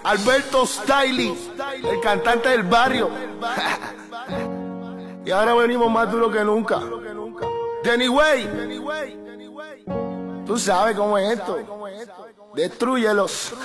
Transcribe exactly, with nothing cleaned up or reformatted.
Alberto Styling, el cantante del barrio. Y ahora venimos más duro que nunca. Danny Way, tú sabes cómo es esto. Destrúyelos.